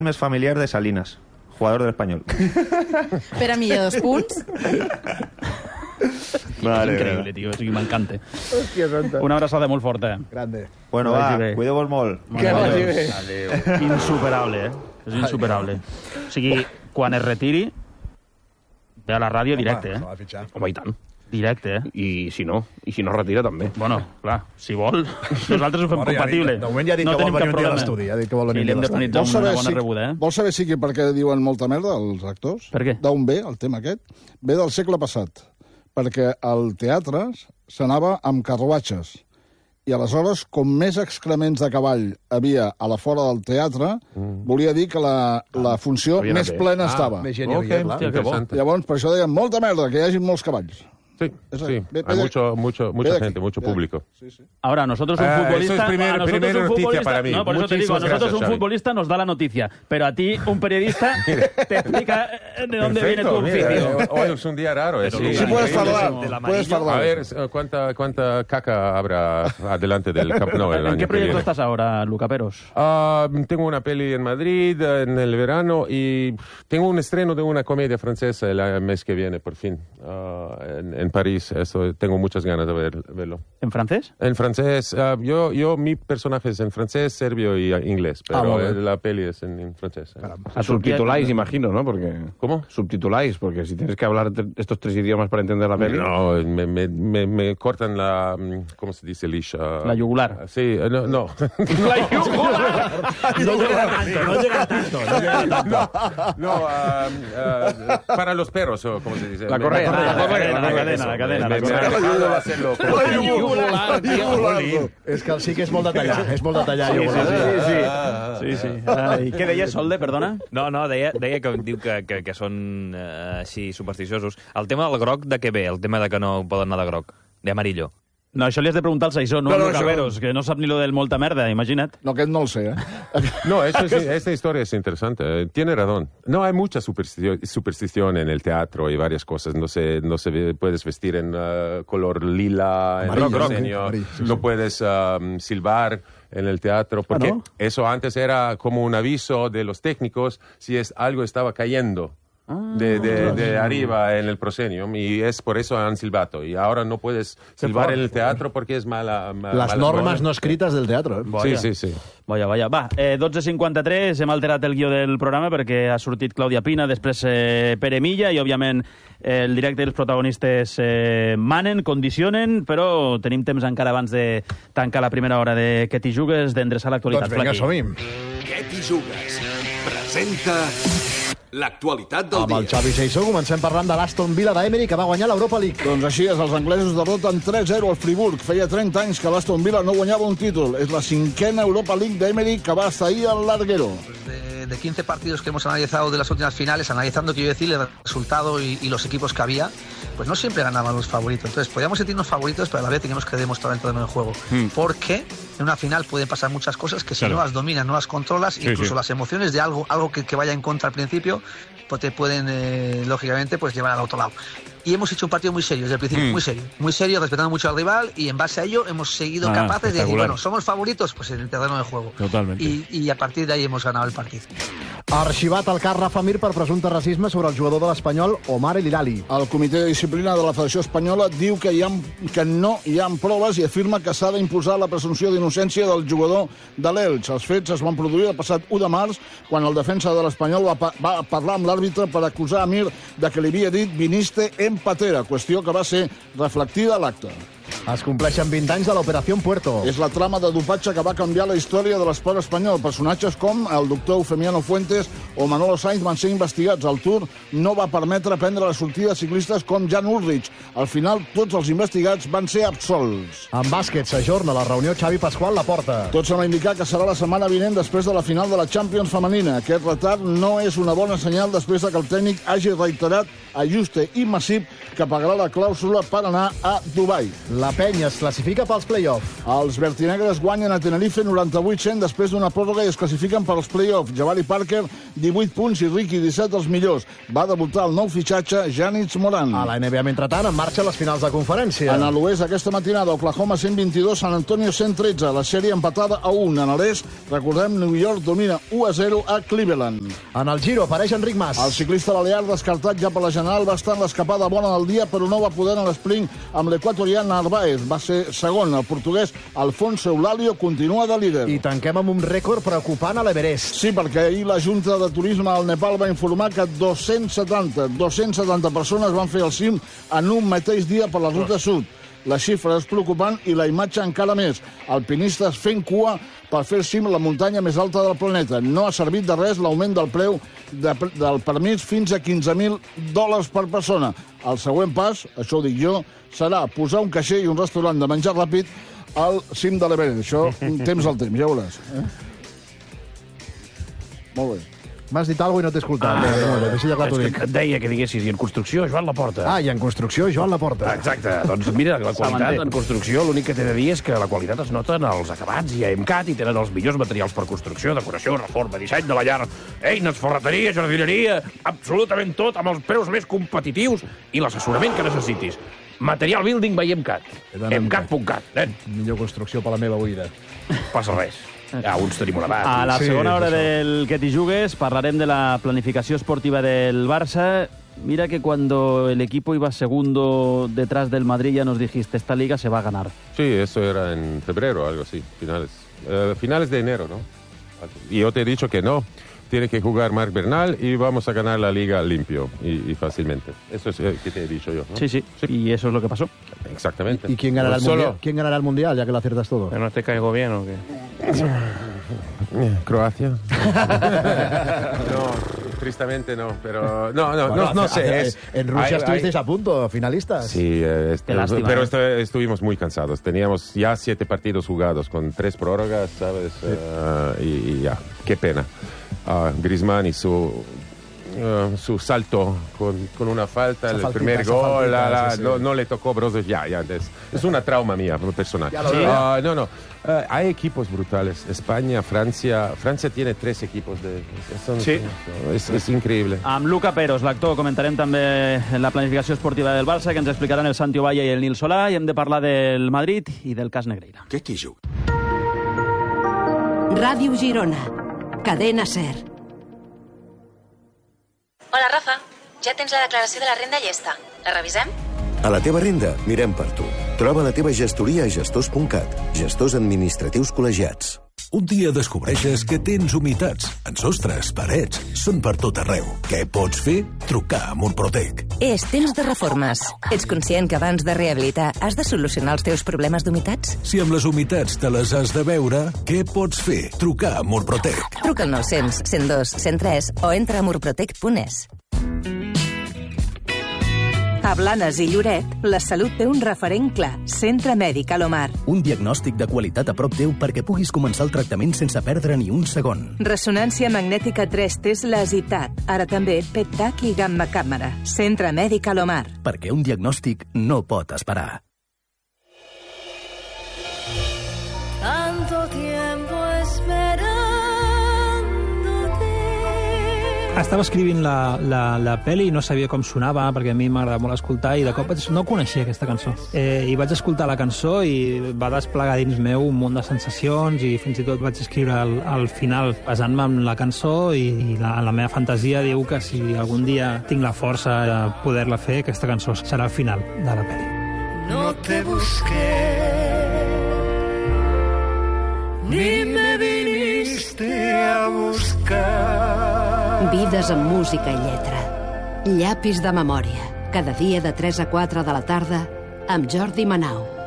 més familiar de Salinas, jugador del Espanyol. Per a millor 2 punts. Vale, increïble, tio, o sigui, m'encanta. Una abraçada molt forta. Grande. Bueno, va, cuideu-vos molt. Que vagi bé. Insuperable, És insuperable. O sigui, quan es retiri, ve a la ràdio directe, Home, i tant. Directe, I si no retira també. Bueno, clar, si vol, nosaltres ho fem compatible. De moment ja ha dit que vol venir un dia a l'estudi. Ja ha dit que vol venir un dia a l'estudi. L'hem d'organitzar una bona rebuda, Vols saber si per què diuen molta merda els actors? Per què? D'on ve el tema aquest? Ve del segle passat. Perquè al teatre s'anava amb carruatges. I aleshores, com més excrements de cavall havia a la fora del teatre, volia dir que la funció més plena estava. Més gent hi havia, clar. Llavors, per això deien molta merda, que hi hagi molts cavalls. Sí, hay mucha gente, mucho público. Ahora, nosotros un futbolista... Eso es primera noticia para mí. No, por eso te digo, a nosotros un futbolista nos da la noticia, pero a ti, un periodista, te explica de dónde viene tu oficio. Hoy es un día raro. Sí, puedes hablar. A ver, ¿cuánta caca habrá adelante del Camp Nou el año ¿En qué proyecto estás ahora, Luca Peros? Tengo una peli en Madrid en el verano y tengo un estreno de una comedia francesa el mes que viene, por fin, en París. Eso tengo muchas ganas de verlo. ¿En francés? En francés. Mi personaje es en francés, serbio y inglés, pero la peli es en francés. Subtituláis, imagino, ¿no? Porque ¿Cómo? Subtituláis, porque si tienes que hablar estos 3 idiomas para entender la peli... No, me cortan la... ¿Cómo se dice, Lish? La yugular. Sí, no. ¡La yugular! No llega tanto. No, para los perros, ¿cómo se dice? La correa. La cadena. Me ha dejado hacerlo. És que sí que és molt detallat. És molt detallat. Sí. I què deia, Solde, perdona? No, deia que diu que són així supersticiosos. El tema del groc, de què ve? El tema de que no poden anar de groc, de amarillo. No, això li has de preguntar al Saissó, no al Luca Peros, que no sap ni lo del molta merda, imagina't. No, aquest no el sé, No, esta historia es interesante. Tiene razón. No hay mucha superstición en el teatro y varias cosas. No se puedes vestir en color lila, en el diseño. No puedes silbar en el teatro, porque eso antes era como un aviso de los técnicos si algo estaba cayendo. De arriba en el proscenio, y es por eso han silbato. Y ahora no puedes silbar en el teatro porque es mala... Les normes no escrites del teatre. Sí. Vaja. Va, 12:53, hem alterat el guió del programa perquè ha sortit Clàudia Pina, després Pere Milla, i, òbviament, el directe i els protagonistes manen, condicionen, però tenim temps encara abans de tancar la primera hora de Què t'hi jugues, d'endreçar l'actualitat. Doncs vinga, som-hi. Què t'hi jugues? Presenta... l'actualitat del dia. Amb el Xavi Saissó comencem parlant de l'Aston Villa d'Emery, que va guanyar l'Europa League. Doncs així és, els anglesos derroten 3-0 al Friburg. Feia 30 anys que l'Aston Villa no guanyava un títol. És la 5a Europa League d'Emery, que va estar ahir al larguero. De 15 partidos que hemos analizado de las últimas finales, analizando, quiero decir, el resultado y los equipos que había, pues no siempre ganaban los favoritos. Entonces, podíamos sentirnos favoritos, pero a la vez teníamos que demostrar dentro del juego. Porque en una final pueden pasar muchas cosas que si no las dominas, no las controlas, incluso las emociones de algo que vaya en contra al principio, pues te pueden, lógicamente, pues llevar al otro lado. Y hemos hecho un partido muy serio, desde el principio, muy serio, respetando mucho al rival, y en base a ello hemos sido capaces de decir, bueno, ¿somos favoritos? Pues en el terreno de juego. Totalmente. Y a partir de ahí hemos ganado el partido. Arxivat el cas Rafa Mir per presumpte racisme sobre el jugador de l'Espanyol, Omar El Hilali. El comitè de disciplina de la Federació Espanyola diu que no hi ha proves i afirma que s'ha d'imposar la presumpció d'innocència del jugador de l'Elx. Els fets es van produir el passat 1 de març, quan el defensa de l'Espanyol va parlar amb l'àrbitre per acusar a Mir de que li havia dit viniste en patera, qüestió que va ser reflectida a l'acte. Es compleixen 20 anys de l'Operació Puerto. És la trama de dopatge que va canviar la història de l'esport espanyol. Personatges com el doctor Eufemiano Fuentes o Manolo Sainz van ser investigats. El Tour no va permetre prendre la sortida a ciclistes com Jan Ullrich. Al final, tots els investigats van ser absolts. En bàsquet s'ajorna la reunió Xavi Pasqual Laporta. Tot sembla indicar que serà la setmana vinent després de la final de la Champions femenina. Aquest retard no és una bona senyal després de que el tècnic hagi reiterat a Juste i Massip que pagarà la clàusula per anar a Dubai. La Penya es classifica pels play-off. Els vertinegres guanyen a Tenerife 98-100 després d'una pròrroga i es classifiquen pels play-off. Jabari Parker, 18 punts, i Ricky, 17 dels millors. Va debutar el nou fitxatge, Janitz Moran. A la NBA, mentrestant, en marxa les finals de conferència. En l'oest, aquesta matinada, Oklahoma 122, San Antonio 113. La sèrie empatada a 1. En l'est, recordem, New York domina 1-0 a Cleveland. En el Giro apareix Enric Mas. El ciclista balear, descartat ja per la general, va estar en l'escapada bona del dia, però no va poder en l'esprint amb l'equatorià Narváez. Va ser segon. El portuguès Alfonso Eulalio continua de líder. I tanquem amb un rècord preocupant a l'Everest. Sí, perquè ahir la Junta de Turisme del Nepal va informar que 270 persones van fer el cim en un mateix dia per la ruta sud. La xifra és preocupant i la imatge encara més. Alpinistes fent cua per fer el cim a la muntanya més alta del planeta. No ha servit de res l'augment del preu del permís fins a $15.000 per persona. El següent pas, això ho dic jo, serà posar un caixer i un restaurant de menjar ràpid al cim de l'Everest. Això, temps al temps, ja veuràs. Molt bé. M'has dit alguna cosa i no t'he escoltat. Així ja clar t'ho dic. Et deia que diguessis, i en construcció, Joan Laporta. I en construcció, Joan Laporta. Exacte. Doncs mira, la qualitat en construcció, l'únic que t'he de dir és que la qualitat es nota en els acabats i a EMCAT i tenen els millors materials per construcció, decoració, reforma, disseny de la llar, eines, ferreteria, jardineria, absolutament tot, amb els preus més competitius i l'assessorament que necessitis. Material building by EMCAT. EMCAT.cat, nen. Millor construcció per la meva oïda. Passa res. Ja, uns tenim una edat. A la segona hora del Que t'hi jugues parlarem de la planificació esportiva del Barça. Mira que cuando el equipo iba segundo detrás del Madrid ya nos dijiste, esta liga se va a ganar. Sí, eso era en febrero, algo así, finales de enero, ¿no? Y yo te he dicho que no. Tiene que jugar Marc Bernal y vamos a ganar la liga limpio y fácilmente. Eso es que te he dicho yo, ¿no? Sí, y eso es lo que pasó. Exactamente. ¿Y quién ganará el mundial? ¿Quién ganará el mundial, ya que lo aciertas todo? ¿No te caigo bien o qué? Croacia. No, tristemente no, pero no sé. En Rusia estuvisteis a punto, finalistas. Sí, pero estuvimos muy cansados. Teníamos ya 7 partidos jugados con 3 prórrogas, ¿sabes? Y ya, qué pena. Griezmann y su salto con una falta, el primer gol, no le tocó Brozovic, ya, es una trauma mía personal. Hay equipos brutales, España, Francia tiene 3 equipos es increíble. Amb Luca Peros, l'actor, comentarem també la planificació esportiva del Barça, que ens explicaran el Santi Ovalla i el Nil Solà, i hem de parlar del Madrid i del cas Negreira. Què t'hi juga? Ràdio Girona, Cadena Ser. Hola, Rafa. Ja tens la declaració de la renda llesta. La revisem? A la teva renda, mirem per tu. Troba la teva gestoria a gestors.cat. Gestors administratius col·legiats. Un dia descobreixes que tens humitats en sostres, parets, són per tot arreu. Què pots fer? Trucar a Murprotec. És temps de reformes. Ets conscient que abans de rehabilitar has de solucionar els teus problemes d'humitats? Si amb les humitats te les has de veure, què pots fer? Trucar a Murprotec. Truca al 900 102 103 o entra a murprotec.es. A Blanes i Lloret, la salut té un referent clar. Centre Mèdic Alomar. Un diagnòstic de qualitat a prop teu perquè puguis començar el tractament sense perdre ni un segon. Ressonància magnètica 3 Tesla Zitat. Ara també PET-TAC i gamma càmera. Centre Mèdic Alomar. Perquè un diagnòstic no pot esperar. Tanto tiempo esperándote. Estava escrivint la pel·li i no sabia com sonava, perquè a mi m'agrada molt escoltar, i de cop no coneixia aquesta cançó. I vaig escoltar la cançó i va desplegar dins meu un munt de sensacions, i fins i tot vaig escriure al final basant-me en la cançó, i la meva fantasia diu que si algun dia tinc la força de poder-la fer, aquesta cançó serà el final de la pel·li. No te busqué, ni me viniste a buscar. Vides amb música i lletra. Llapis de memòria. Cada dia de 3 a 4 de la tarda amb Jordi Manau.